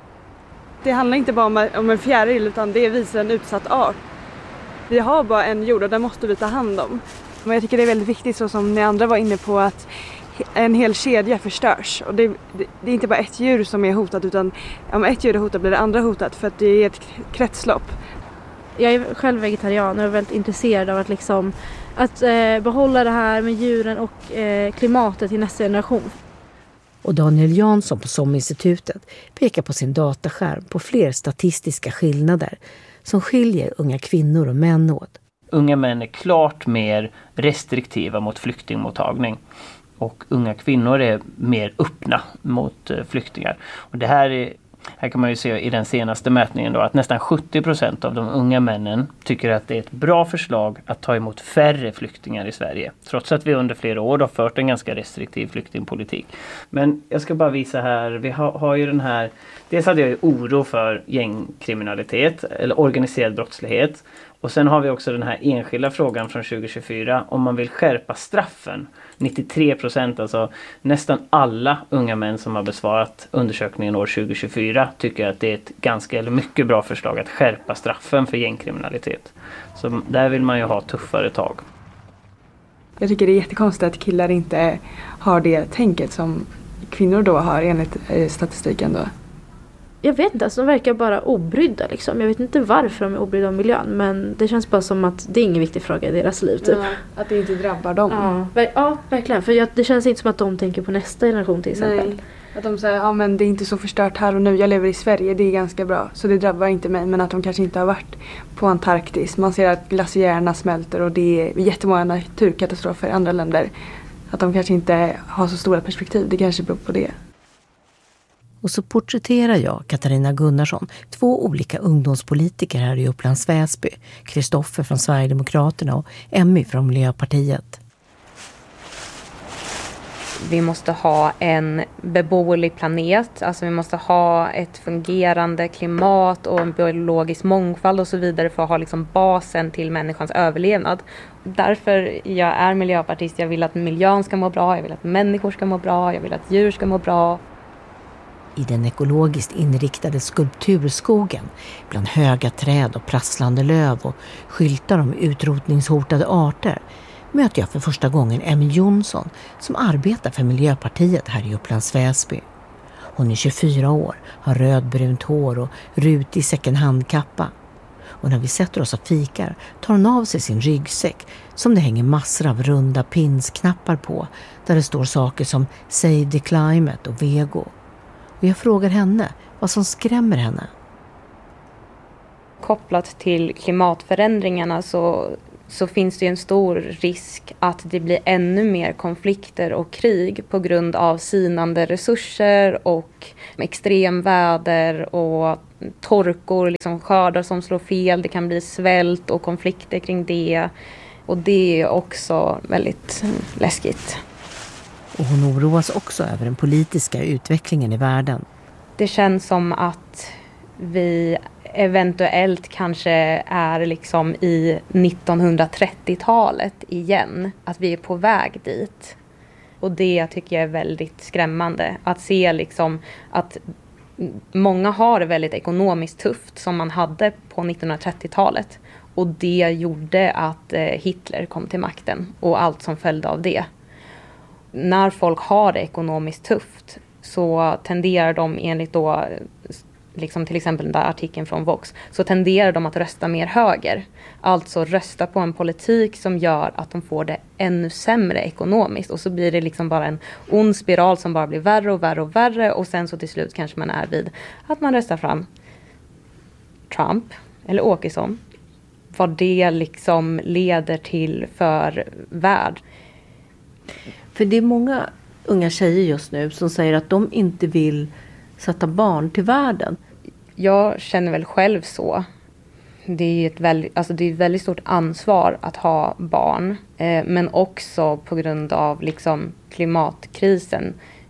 Det handlar inte bara om, om en fjäril utan det visar en utsatt art. Vi har bara en jord och den måste vi ta hand om. Men jag tycker det är väldigt viktigt, så som ni andra var inne på, att en hel kedja förstörs. Och det, det, det är inte bara ett djur som är hotat, utan om ett djur är hotat blir det andra hotat, för att det är ett kretslopp. Jag är själv vegetarian och är väldigt intresserad av att, liksom, att eh, behålla det här med djuren och eh, klimatet till nästa generation. Och Daniel Jansson på SOM-institutet pekar på sin dataskärm på fler statistiska skillnader som skiljer unga kvinnor och män åt. Unga män är klart mer restriktiva mot flyktingmottagning. Och unga kvinnor är mer öppna mot flyktingar. Och det här är, här kan man ju se i den senaste mätningen då, att nästan sjuttio procent av de unga männen tycker att det är ett bra förslag att ta emot färre flyktingar i Sverige. Trots att vi under flera år har fört en ganska restriktiv flyktingpolitik. Men jag ska bara visa här, vi har, har ju den här, dels hade jag ju oro för gängkriminalitet eller organiserad brottslighet. Och sen har vi också den här enskilda frågan från tjugo tjugofyra om man vill skärpa straffen. nittiotre procent, alltså nästan alla unga män som har besvarat undersökningen år tjugo tjugofyra tycker att det är ett ganska eller mycket bra förslag att skärpa straffen för gängkriminalitet. Så där vill man ju ha tuffare tag. Jag tycker det är jättekonstigt att killar inte har det tänket som kvinnor då har enligt statistiken då. Jag vet inte, alltså de verkar bara obrydda liksom. Jag vet inte varför de är obrydda om miljön, men det känns bara som att det är ingen viktig fråga i deras liv typ. Ja, att det inte drabbar dem. Ja, ver- ja verkligen. För jag, det känns inte som att de tänker på nästa generation till exempel. Nej. Att de säger, ja men det är inte så förstört här och nu, jag lever i Sverige, det är ganska bra. Så det drabbar inte mig, men att de kanske inte har varit på Antarktis. Man ser att glaciärerna smälter och det är jättemånga naturkatastrofer i andra länder. Att de kanske inte har så stora perspektiv, det kanske beror på det. Och så porträtterar jag Katarina Gunnarsson, två olika ungdomspolitiker här i Upplands Väsby. Kristoffer från Sverigedemokraterna och Emmy från Miljöpartiet. Vi måste ha en beboelig planet, alltså vi måste ha ett fungerande klimat och en biologisk mångfald och så vidare för att ha liksom basen till människans överlevnad. Därför jag är miljöpartist, jag vill att miljön ska må bra, jag vill att människor ska må bra, jag vill att djur ska må bra. I den ekologiskt inriktade skulpturskogen, bland höga träd och prasslande löv och skyltar om utrotningshotade arter, möter jag för första gången Emmy Jonsson som arbetar för Miljöpartiet här i Upplands Väsby. Hon är tjugofyra år, har rödbrunt hår och rutig second hand-kappa. Och när vi sätter oss och fikar tar hon av sig sin ryggsäck som det hänger massor av runda pinsknappar på där det står saker som Save the Climate och Vego. Och jag frågar henne vad som skrämmer henne. Kopplat till klimatförändringarna så, så finns det en stor risk att det blir ännu mer konflikter och krig på grund av sinande resurser och extremväder och torkor, liksom skördar som slår fel. Det kan bli svält och konflikter kring det. Och det är också väldigt läskigt. Och hon oroas också över den politiska utvecklingen i världen. Det känns som att vi eventuellt kanske är liksom i nittonhundratrettiotalet igen. Att vi är på väg dit. Och det tycker jag är väldigt skrämmande. Att se liksom att många har det väldigt ekonomiskt tufft som man hade på nittonhundratrettiotalet. Och det gjorde att Hitler kom till makten och allt som följde av det. När folk har det ekonomiskt tufft så tenderar de enligt då, liksom till exempel den där artikeln från Vox, så tenderar de att rösta mer höger. Alltså rösta på en politik som gör att de får det ännu sämre ekonomiskt. Och så blir det liksom bara en ond spiral som bara blir värre och värre och värre. Och sen så till slut kanske man är vid att man röstar fram Trump eller Åkesson. Vad det liksom leder till för värld. För det är många unga tjejer just nu som säger att de inte vill sätta barn till världen. Jag känner väl själv så. Det är ett väldigt, alltså det är ett väldigt stort ansvar att ha barn. Eh, men också på grund av liksom klimatkrisen.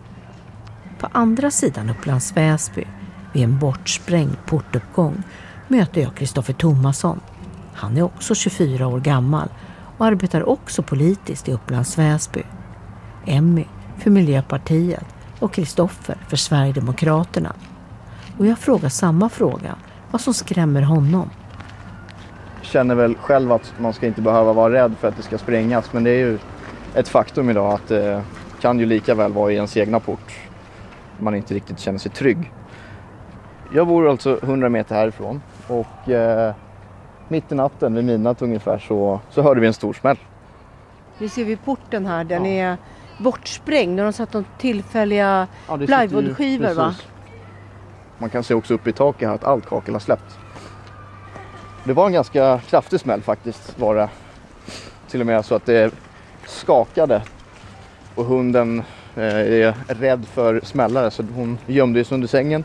På andra sidan Upplands Väsby, vid en bortsprängd portuppgång, möter jag Kristoffer Thomasson. Han är också tjugofyra år gammal och arbetar också politiskt i Upplands Väsby. Emmy för Miljöpartiet och Kristoffer för Sverigedemokraterna. Och jag frågar samma fråga, vad som skrämmer honom. Jag känner väl själv att man ska inte behöva vara rädd för att det ska sprängas, men det är ju ett faktum idag att det kan ju lika väl vara i ens egna port. Man inte riktigt känner sig trygg. Jag bor alltså hundra meter härifrån och eh, mitt i natten vid midnatt ungefär så, så hörde vi en stor smäll. Nu ser vi porten här, den ja. är bortsprängd. De har satt de tillfälliga ja, plywoodskivor, va? Man kan se också upp i taket här att allt kakel har släppt. Det var en ganska kraftig smäll faktiskt, var det. Till och med så att det skakade. Och hunden eh, är rädd för smällare så hon gömde sig under sängen.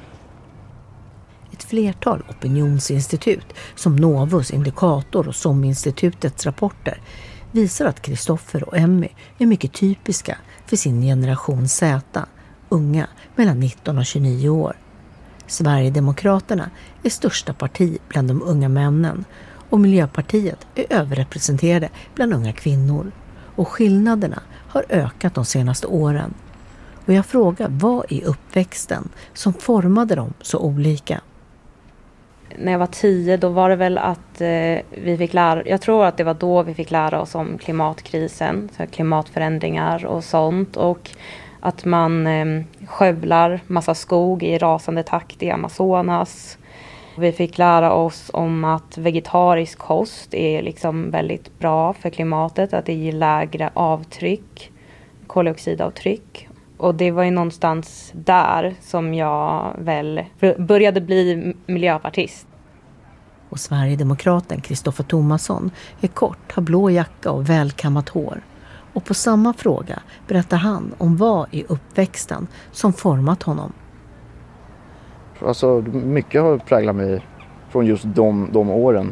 Ett flertal opinionsinstitut som Novus, Indikator och SOM-institutets rapporter visar att Kristoffer och Emmy är mycket typiska för sin generation Z, unga mellan nitton och tjugonio år. Sverigedemokraterna är största parti bland de unga männen och Miljöpartiet är överrepresenterade bland unga kvinnor. Och skillnaderna har ökat de senaste åren. Och jag frågar, vad i uppväxten som formade dem så olika? När jag var tio då var det väl att eh, vi fick lära, jag tror att det var då vi fick lära oss om klimatkrisen, så klimatförändringar och sånt, och att man eh, skövlar massa skog i rasande takt i Amazonas. Vi fick lära oss om att vegetarisk kost är liksom väldigt bra för klimatet, att det ger lägre avtryck, koldioxidavtryck. Och det var ju någonstans där som jag väl började bli miljöpartist. Och Sverigedemokraten Kristoffer Thomasson är kort, har blå jacka och välkammat hår. Och på samma fråga berättar han om vad i uppväxten som format honom. Alltså mycket har präglat mig från just de, de åren.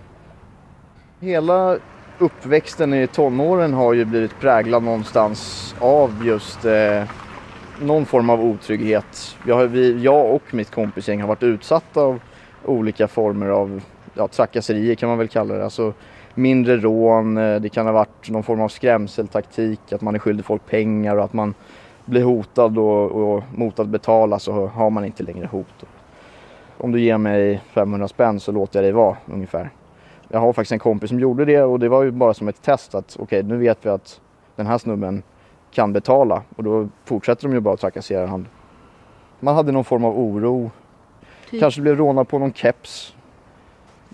Hela uppväxten i tonåren har ju blivit präglad någonstans av just eh, någon form av otrygghet. Jag, har, vi, jag och mitt kompisgäng har varit utsatta av olika former av ja, trakasserier kan man väl kalla det. Alltså mindre rån, det kan ha varit någon form av skrämseltaktik, att man är skyldig folk pengar och att man blir hotad och, och mot att betala så har man inte längre hot. Om du ger mig femhundra spänn så låter jag dig vara ungefär. Jag har faktiskt en kompis som gjorde det och det var ju bara som ett test att okej, okay, nu vet vi att den här snubben kan betala och då fortsätter de ju bara att trakassera han. Man hade någon form av oro. Typ. Kanske blev rånad på någon keps.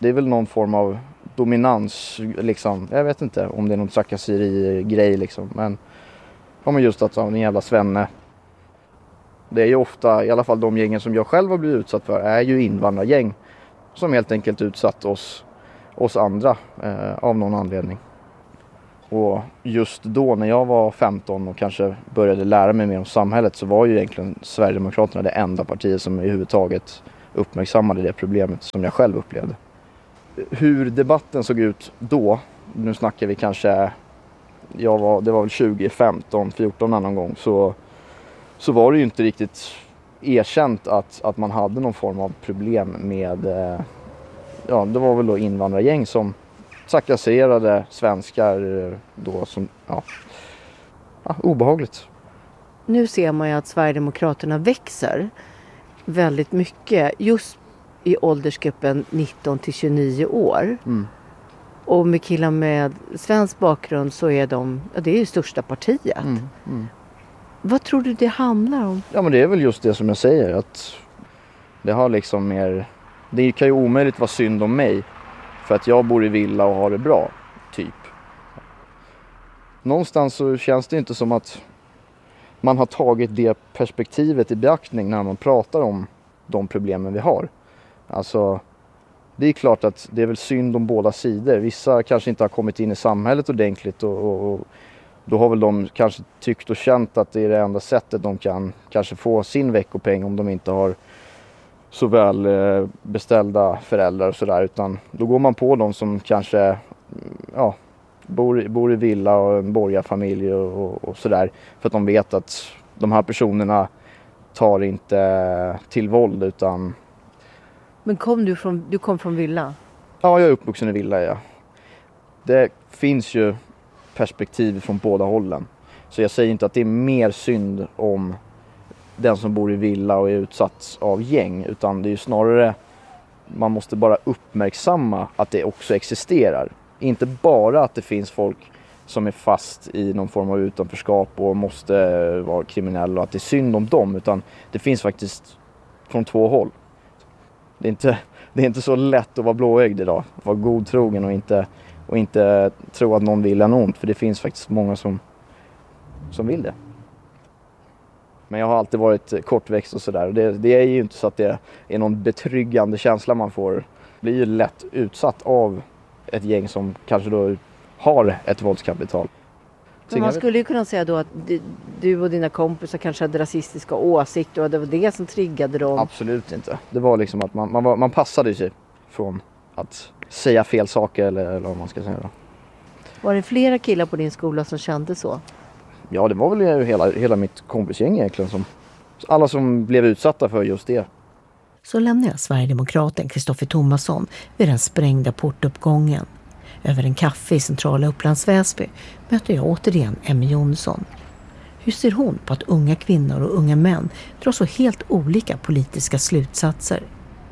Det är väl någon form av dominans, liksom. Jag vet inte om det är någon trakasseri-grej liksom. Men, ja, men just att ha en jävla svenne. Det är ju ofta, i alla fall de gängen som jag själv har blivit utsatt för, är ju invandrargäng. Som helt enkelt utsatt oss, oss andra eh, av någon anledning. Och just då när jag var femton och kanske började lära mig mer om samhället, så var ju egentligen Sverigedemokraterna det enda partiet som överhuvudtaget uppmärksammade det problemet som jag själv upplevde. Hur debatten såg ut då, nu snackar vi kanske, jag var, det var väl tjugo femton fjorton någon gång, så, så var det ju inte riktigt erkänt att, att man hade någon form av problem med, ja, det var väl då invandrargäng som trakasserade svenskar då som, ja, ja, obehagligt. Nu ser man ju att Sverigedemokraterna växer väldigt mycket just i åldersgruppen nitton till tjugonio år. Mm. Och med killar med svensk bakgrund så är de, ja, det är ju största partiet. Mm. Mm. Vad tror du det handlar om? Ja, men det är väl just det som jag säger, att det har liksom mer, det kan ju omöjligt vara synd om mig för att jag bor i villa och har det bra, typ. Någonstans så känns det inte som att man har tagit det perspektivet i beaktning när man pratar om de problemen vi har. Alltså, det är klart att det är väl synd om båda sidor. Vissa kanske inte har kommit in i samhället ordentligt och, och, och då har väl de kanske tyckt och känt att det är det enda sättet de kan kanske få sin veckopeng om de inte har så väl beställda föräldrar och sådär, utan då går man på de som kanske, ja, bor, bor i villa och en borgarfamilj och, och, och sådär, för att de vet att de här personerna tar inte till våld utan... Men kom du från, du kom från villa? Ja, jag är uppvuxen i villa, ja. Det finns ju perspektiv från båda hållen. Så jag säger inte att det är mer synd om den som bor i villa och är utsatt av gäng, utan det är ju snarare, man måste bara uppmärksamma att det också existerar. Inte bara att det finns folk som är fast i någon form av utanförskap och måste vara kriminella och att det är synd om dem, utan det finns faktiskt från två håll. Det är inte, det är inte så lätt att vara blåögd idag, att vara godtrogen och inte, och inte tro att någon vill en ont, för det finns faktiskt många som, som vill det. Men jag har alltid varit kortväxt och sådär. Det, det är ju inte så att det är någon betryggande känsla man får. Blir ju lätt utsatt av ett gäng som kanske då har ett våldskapital. Men man skulle ju kunna säga då att du och dina kompisar kanske hade rasistiska åsikter och det var det som triggade dem. Absolut inte. Det var liksom att man, man, var, man passade sig från att säga fel saker eller, eller vad man ska säga då. Var det flera killar på din skola som kände så? Ja, det var väl hela, hela mitt kompisgäng egentligen. Som, alla som blev utsatta för just det. Så lämnar jag Sverigedemokraten Kristoffer Thomasson vid den sprängda portuppgången. Över en kaffe i centrala Upplands Väsby möter jag återigen Emmy Jonsson. Hur ser hon på att unga kvinnor och unga män drar så helt olika politiska slutsatser?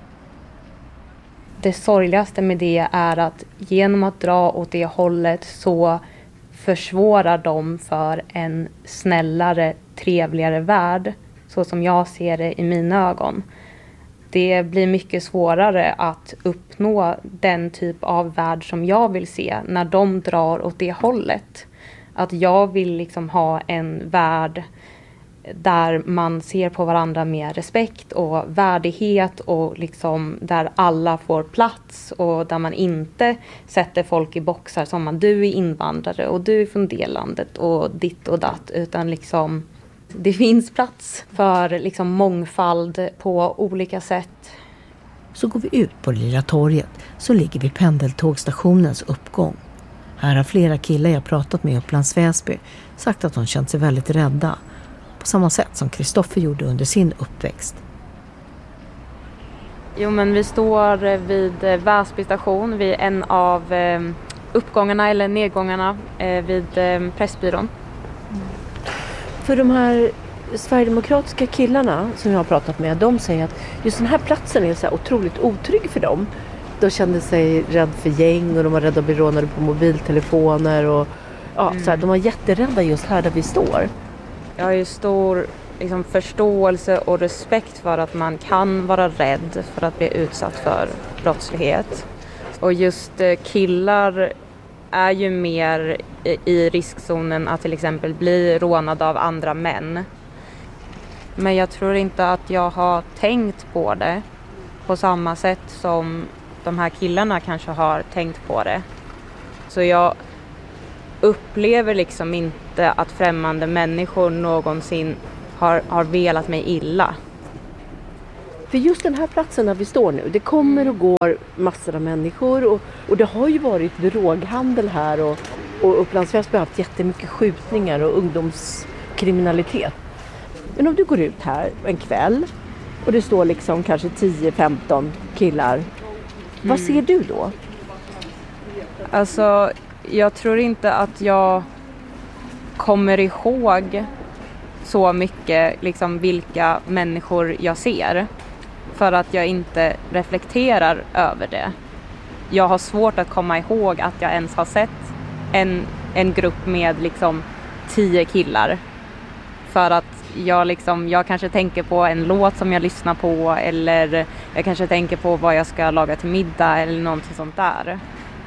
Det sorgligaste med det är att genom att dra åt det hållet så försvårar de för en snällare, trevligare värld, så som jag ser det i mina ögon. Det blir mycket svårare att uppnå den typ av värld som jag vill se när de drar åt det hållet. Att jag vill liksom ha en värld där man ser på varandra med respekt och värdighet och liksom där alla får plats och där man inte sätter folk i boxar som man, du är invandrare och du är från det landet och ditt och datt, utan liksom det finns plats för liksom mångfald på olika sätt. Så går vi ut på Lilla torget, så ligger vi pendeltågstationens uppgång. Här har flera killar jag pratat med i Upplands Väsby sagt att de känt sig väldigt rädda. På samma sätt som Kristoffer gjorde under sin uppväxt. Jo, men vi står vid Väsby station, vid en av uppgångarna eller nedgångarna vid Pressbyrån. För de här sverigedemokratiska killarna som jag har pratat med, de säger att just den här platsen är så här otroligt otrygg för dem. De kände sig rädda för gäng och de var rädda att bli rånade på mobiltelefoner. Och, ja, mm. så här, de var jätterädda just här där vi står. Jag har ju stor liksom, förståelse och respekt för att man kan vara rädd för att bli utsatt för brottslighet. Och just killar är ju mer i riskzonen att till exempel bli rånad av andra män. Men jag tror inte att jag har tänkt på det på samma sätt som de här killarna kanske har tänkt på det. Så jag upplever liksom inte att främmande människor någonsin har, har velat mig illa. För just den här platsen där vi står nu, det kommer och går massor av människor och, och det har ju varit droghandel här och, och Upplands Väsby har haft jättemycket skjutningar och ungdomskriminalitet. Men om du går ut här en kväll och det står liksom kanske tio femton killar, mm. vad ser du då? Alltså, jag tror inte att jag kommer ihåg så mycket liksom vilka människor jag ser. För att jag inte reflekterar över det. Jag har svårt att komma ihåg att jag ens har sett en, en grupp med liksom tio killar. För att jag, liksom, jag kanske tänker på en låt som jag lyssnar på. Eller jag kanske tänker på vad jag ska laga till middag eller någonting sånt där.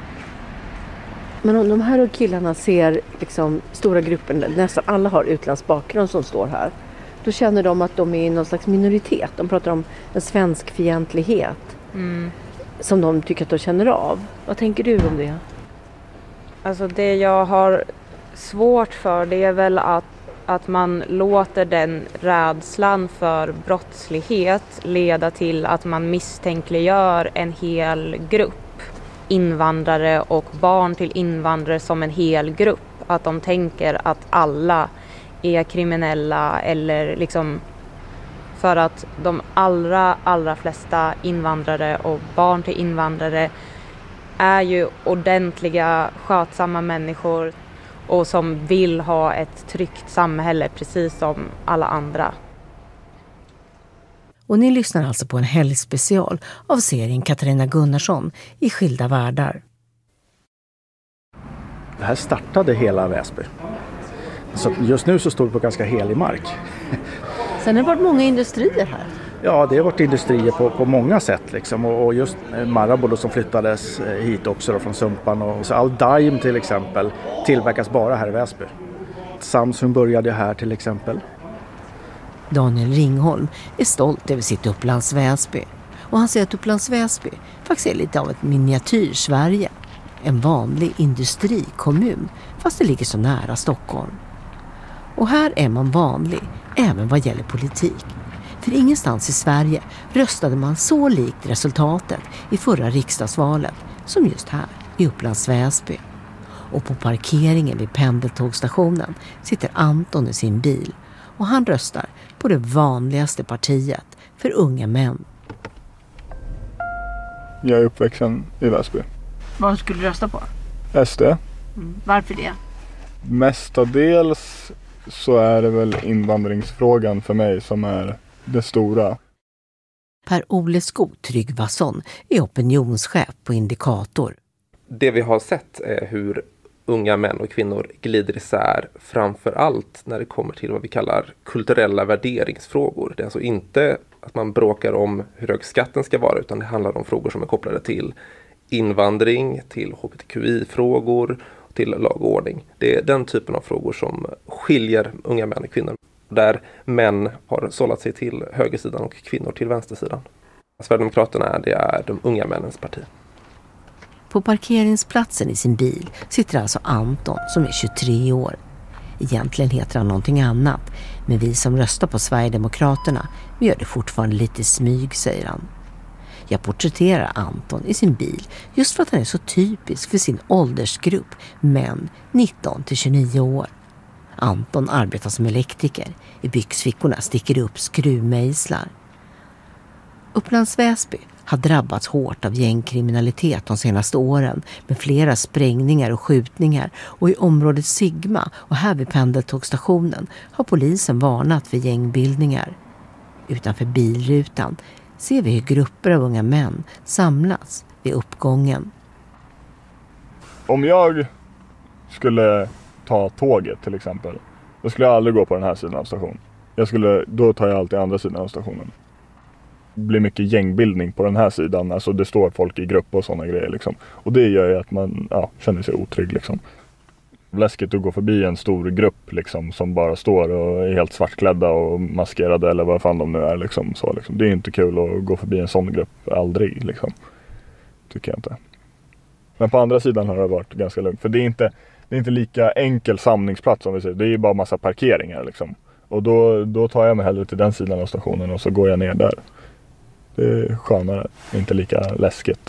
Men om de här killarna ser liksom stora grupper, nästan alla har utlandsbakgrund som står här. Då känner de att de är i någon slags minoritet. De pratar om en svensk fientlighet mm. som de tycker att de känner av. Vad tänker du om det? Alltså det jag har svårt för det är väl att, att man låter den rädslan för brottslighet leda till att man misstänkliggör en hel grupp. Invandrare och barn till invandrare som en hel grupp. Att de tänker att alla är kriminella eller liksom för att de allra, allra flesta invandrare och barn till invandrare är ju ordentliga, skötsamma människor och som vill ha ett tryggt samhälle precis som alla andra. Och ni lyssnar alltså på en helgspecial av serien Katarina Gunnarsson i Skilda världar. Det här startade hela Väsby. Så just nu så står vi på ganska helig mark. Sen har det varit många industrier här. Ja, det har varit industrier på, på många sätt. Liksom. Och, och just Marabou som flyttades hit också då, från Sumpan. Och, så all Daim till exempel tillverkas bara här i Väsby. Samsung började här till exempel. Daniel Ringholm är stolt över sitt Upplands Väsby. Och han säger att Upplands Väsby faktiskt är lite av ett miniatyr-Sverige. En vanlig industrikommun, fast det ligger så nära Stockholm. Och här är man vanlig, även vad gäller politik. För ingenstans i Sverige röstade man så likt resultatet i förra riksdagsvalet som just här i Upplands Väsby. Och på parkeringen vid pendeltågstationen sitter Anton i sin bil och han röstar på det vanligaste partiet för unga män. Jag är uppväxten i Väsby. Vad skulle du rösta på? S D. Mm. Varför det? Mestadels så är det väl invandringsfrågan för mig som är det stora. Per-Ole Skotryggvason är opinionschef på Indikator. Det vi har sett är hur unga män och kvinnor glider isär framför allt när det kommer till vad vi kallar kulturella värderingsfrågor. Det är alltså inte att man bråkar om hur hög skatten ska vara utan det handlar om frågor som är kopplade till invandring, till H B T Q I-frågor, till lag och ordning. Det är den typen av frågor som skiljer unga män och kvinnor. Där män har sållat sig till högersidan och kvinnor till vänstersidan. Sverigedemokraterna är, det är de unga männens parti. På parkeringsplatsen i sin bil sitter alltså Anton som är tjugotre år. Egentligen heter han någonting annat, men vi som röstar på Sverigedemokraterna vi gör det fortfarande lite smyg, säger han. Jag porträtterar Anton i sin bil just för att han är så typisk för sin åldersgrupp, män nitton till tjugonio år. Anton arbetar som elektriker. I byxfickorna sticker upp skruvmejslar. Upplands Väsby har drabbats hårt av gängkriminalitet de senaste åren med flera sprängningar och skjutningar, och i området Sigma och här vid pendeltågstationen har polisen varnat för gängbildningar. Utanför bilrutan ser vi hur grupper av unga män samlas vid uppgången. Om jag skulle ta tåget till exempel, då skulle jag aldrig gå på den här sidan av stationen. Jag skulle, då tar jag alltid andra sidan av stationen. blir mycket gängbildning på den här sidan. Alltså det står folk i grupp och sådana grejer liksom. Och det gör ju att man ja, känner sig otrygg liksom. Läskigt att gå förbi en stor grupp liksom, som bara står och är helt svartklädda och maskerade eller vad fan de nu är liksom, så, liksom. Det är inte kul att gå förbi en sån grupp, aldrig liksom. Tycker jag inte. Men på andra sidan har det varit ganska lugnt. För det är inte, det är inte lika enkel samlingsplats som vi säger. Det är ju bara massa parkeringar liksom. Och då, då tar jag mig hellre till den sidan av stationen och så går jag ner där. Det är skönare, inte lika läskigt.